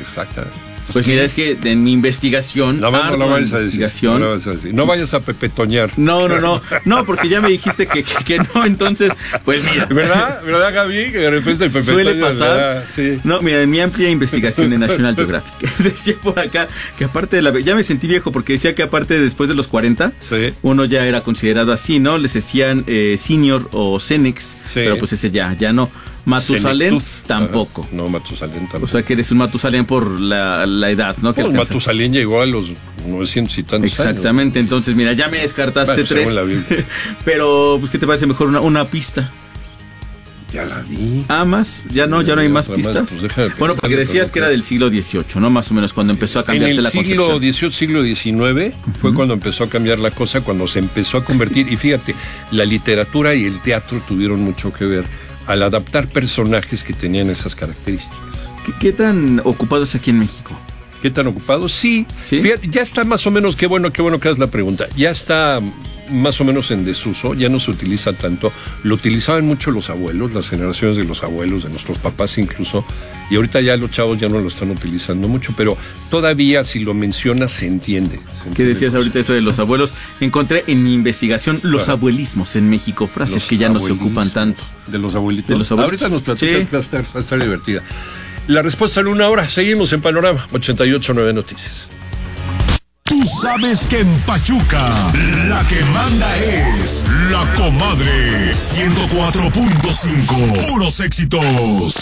Exactamente. Pues mira, es que en mi investigación... No vayas a decir. No vayas a pepetoñar. No, porque ya me dijiste que no, entonces, pues mira. ¿Verdad, Gaby? Que de repente el pepetoño... Suele pasar. Sí. No, mira, en mi amplia investigación en National Geographic, decía por acá que aparte de ya me sentí viejo porque decía que aparte después de los 40, sí, uno ya era considerado así, ¿no? Les decían senior o senex, sí, pero pues ese ya no. Matusalén tampoco. No, Matusalén tampoco. O sea que eres un Matusalén por la edad, ¿no? Que Matusalén llegó a los 900 y tantos Exactamente, años. Entonces mira, ya me descartaste 3. Pero, pues, ¿qué te parece mejor una pista? Ya la di. ¿Más? ¿Ya no hay más pistas? Pues bueno, porque decías que era del siglo XVIII, ¿no? Más o menos cuando empezó a cambiarse la concepción. En el siglo XVIII, siglo XIX fue cuando empezó a cambiar la cosa, cuando se empezó a convertir. Y fíjate, la literatura y el teatro tuvieron mucho que ver al adaptar personajes que tenían esas características. ¿Qué tan ocupado es aquí en México? ¿Qué tan ocupado? Sí. Fíjate, ya está más o menos, qué bueno que hagas la pregunta. Ya está más o menos en desuso, ya no se utiliza tanto. Lo utilizaban mucho los abuelos, las generaciones de los abuelos, de nuestros papás incluso, y ahorita ya los chavos ya no lo están utilizando mucho, pero todavía si lo mencionas se entiende. ¿Qué decías ahorita eso de los abuelos? Encontré en mi investigación los abuelismos en México, frases que ya no se ocupan tanto. ¿De los abuelitos? Ahorita nos platican, va a estar divertida. La respuesta en una hora. Seguimos en Panorama 88.9 Noticias. Tú sabes que en Pachuca la que manda es La Comadre 104.5. Puros éxitos.